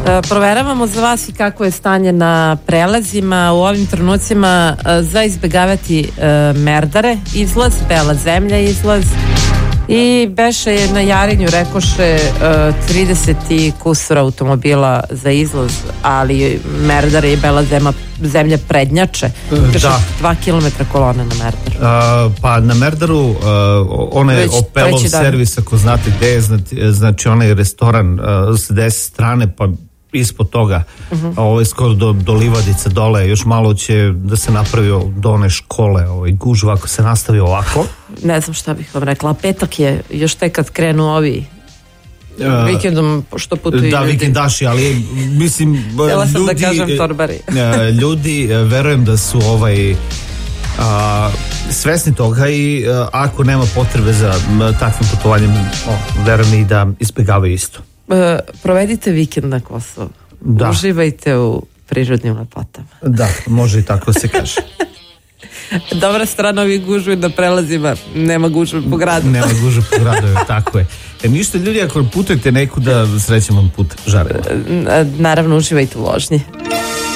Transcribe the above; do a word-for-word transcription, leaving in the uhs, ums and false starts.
Proveravamo za vas i kako je stanje na prelazima u ovim trenucima. Za izbegavati Merdare, izlaz, Bela zemlja izlaz, i beše je na Jarinju, rekoše trideset i kusur automobila za izlaz, ali Merdare i Bela zemlja, zemlja prednjače. Beše da. dva kilometra kolone na Merdaru. Uh, pa na Merdaru uh, onaj Opelov servis, ako znate gde je, znači onaj restoran uh, s deset strane, pa ispod toga, uh-huh. ovaj, skoro do, do Livadice dole, još malo će da se napravi do one škole, ovaj, gužva, ako se nastavi ovako. Ne znam šta bih vam rekla, a petak je još tek kad krenu ovi uh, vikendom, što putuju da, ljudi. vikendaši, ali mislim htjela sam ljudi, da kažem torbari. ljudi, verujem da su ovaj a, svesni toga i a, ako nema potrebe za a, takvim putovanjem, o, verujem i da izbjegavaju isto. Uh, provedite vikend na Kosovu. Da. Uživajte u prirodnim lepotama. Da, može i tako se kaže. Dobra strana ovih gužvi na prelazima, nema gužve po gradu. Nema gužve po gradu, tako je. E, ništa ljudi, ako putujete neku da srećem vam put žareva. Naravno, uživajte u vožnji.